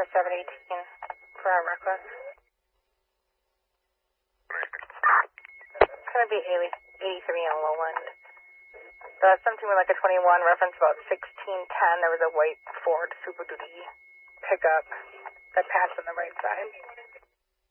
for 718 for our request. It's going to be 83 on low end. The 17 with like a 21 reference about 1610. There was a white Ford Super Duty pickup that passed on the right side.